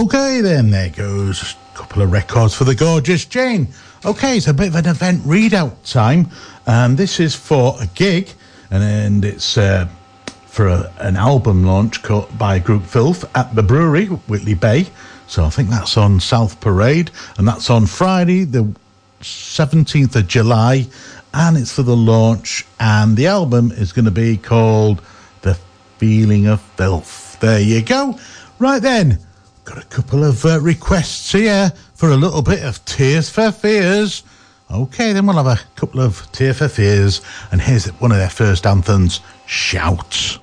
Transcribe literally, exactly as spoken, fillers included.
Okay, then, there goes a couple of records for the gorgeous Jane. Okay, it's a bit of an event readout time, and this is for a gig, and, and it's uh, for a, an album launch called, by Group Filth at the brewery, Whitley Bay. So I think that's on South Parade, and that's on Friday, the seventeenth of July, and it's for the launch, and the album is going to be called The Feeling of Filth. There you go. Right then, got a couple of uh, requests here for a little bit of Tears for Fears. Okay, then we'll have a couple of Tears for Fears, and here's one of their first anthems, Shout.